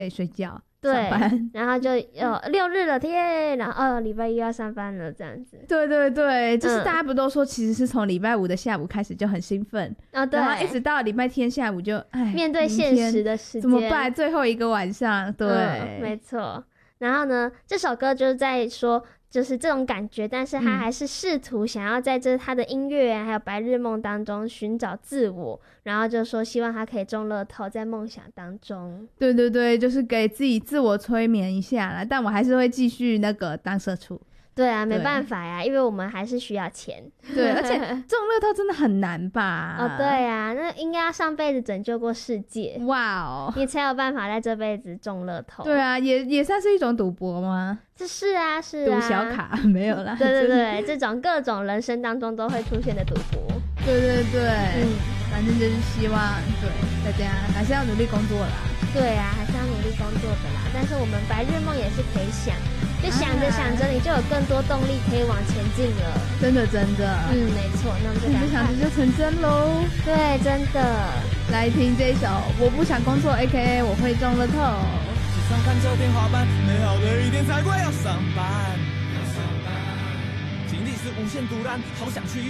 可以睡觉对上班， 然后就6日了天，然后礼拜一要上班了这样子。 对对对，就是大家不都说其实是从礼拜五的下午开始就很兴奋， 对， 然后一直到礼拜天下午就面对现实的时间怎么办？最后一个晚上，对， 没错。然后呢，这首歌就是在说就是这种感觉，但是他还是试图想要在他的音乐还有白日梦当中寻找自我，然后就说希望他可以中乐透，在梦想当中。 对对对，就是给自己自我催眠一下啦，但我还是会继续那个当社畜。 对啊，没办法呀，因为我们还是需要钱。 对，而且中乐透真的很难吧？ 对啊，那应该要上辈子拯救过世界， 哇哦， 你才有办法在这辈子中乐透。 对啊，也算是一种赌博吗？ 是啊， 赌小卡没有啦。 对对对，这种各种人生当中都会出现的赌博。 对对对，反正就是希望对大家还是要努力工作啦。 对啊，还是要努力工作的啦。但是我们白日梦也是可以想，就想着想着，你就有更多动力可以往前进了。 真的真的， 没错。那我们就想着就成真喽。 对，真的。来听这一首《我不想工作》，AKA 我会中乐透。 只想看着天花板，美好的一天才怪要上班。心里是无限突然，好想去